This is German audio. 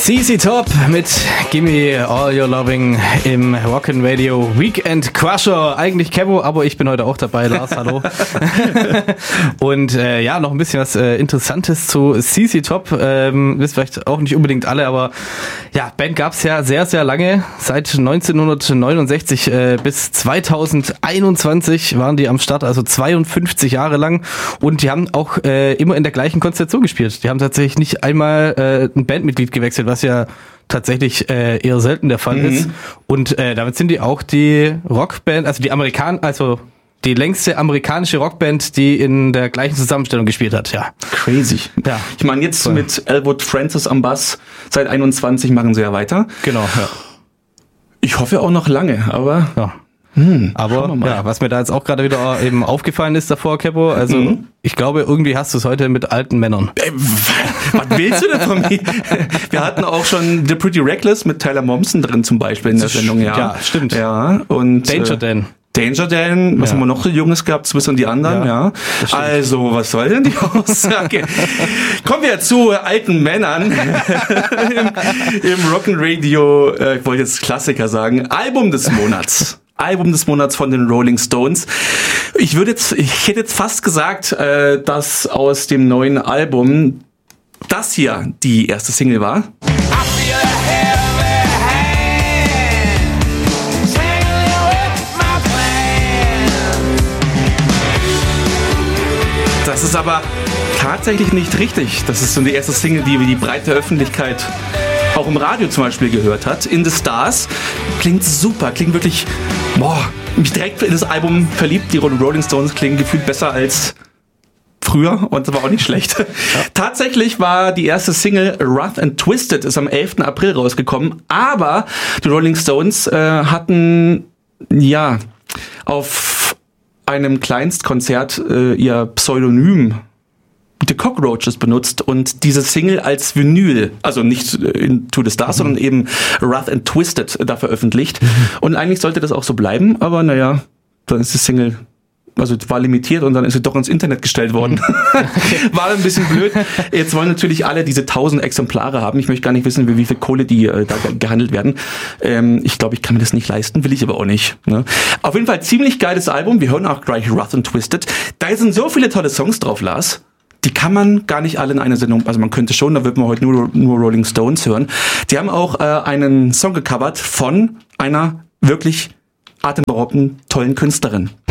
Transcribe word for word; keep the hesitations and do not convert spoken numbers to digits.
Z Z Top mit Gimme All Your Loving im Rockin' Radio Weekend Crusher. Eigentlich Kevo, aber ich bin heute auch dabei. Lars, hallo. Und äh, ja, noch ein bisschen was äh, Interessantes zu Z Z Top. Ähm, wisst vielleicht auch nicht unbedingt alle, aber ja, Band gab's ja sehr, sehr lange. Seit neunzehnhundertneunundsechzig äh, bis zweitausendeinundzwanzig waren die am Start, also zweiundfünfzig Jahre lang. Und die haben auch äh, immer in der gleichen Konstellation gespielt. Die haben tatsächlich nicht einmal äh, ein Bandmitglied gewechselt, was ja tatsächlich äh, eher selten der Fall mhm. ist. Und äh, damit sind die auch die Rockband, also die Amerikaner, also die längste amerikanische Rockband, die in der gleichen Zusammenstellung gespielt hat, ja. Crazy. Ja. Ich meine, jetzt so. Mit Elwood Francis am Bass, seit einundzwanzig machen sie ja weiter. Genau, ja. Ich hoffe auch noch lange, aber... Ja. Hm, aber ja, was mir da jetzt auch gerade wieder eben aufgefallen ist davor, Kepo, also mhm. ich glaube, irgendwie hast du es heute mit alten Männern. Äh, was willst du denn von mir? Wir hatten auch schon The Pretty Reckless mit Tyler Momsen drin zum Beispiel in der Sendung. Ja, ja stimmt. Ja, und, Danger äh, Dan. Danger Dan, was ja. haben wir noch so Junges gehabt, Swiss und die anderen, ja. ja. Also, was soll denn die Aussage? Kommen wir zu alten Männern im, im Rock'n'Radio, äh, ich wollte jetzt Klassiker sagen, Album des Monats. Album des Monats von den Rolling Stones. Ich würde jetzt, ich hätte jetzt fast gesagt, äh, dass aus dem neuen Album das hier die erste Single war. Das ist aber tatsächlich nicht richtig. Das ist so die erste Single, die die breite Öffentlichkeit auch im Radio zum Beispiel gehört hat. In the Stars klingt super, klingt wirklich, boah, mich direkt in das Album verliebt. Die Rolling Stones klingen gefühlt besser als früher und das war auch nicht schlecht. Ja. Tatsächlich war die erste Single Rough and Twisted, ist am elften April rausgekommen, aber die Rolling Stones äh, hatten, ja, auf einem Kleinstkonzert äh, ihr Pseudonym The Cockroaches benutzt und diese Single als Vinyl, also nicht Into the Stars, mhm. sondern eben Rough and Twisted da veröffentlicht. Mhm. Und eigentlich sollte das auch so bleiben, aber naja, dann ist die Single, also war limitiert und dann ist sie doch ins Internet gestellt worden. Mhm. War ein bisschen blöd. Jetzt wollen natürlich alle diese tausend Exemplare haben. Ich möchte gar nicht wissen, wie, wie viel Kohle die äh, da gehandelt werden. Ähm, ich glaube, ich kann mir das nicht leisten, will ich aber auch nicht. Ne? Auf jeden Fall ziemlich geiles Album. Wir hören auch gleich Rough and Twisted. Da sind so viele tolle Songs drauf, Lars. Die kann man gar nicht alle in einer Sendung, also man könnte schon, da wird man heute nur, nur Rolling Stones hören. Die haben auch äh, einen Song gecovert von einer wirklich atemberaubenden, tollen Künstlerin.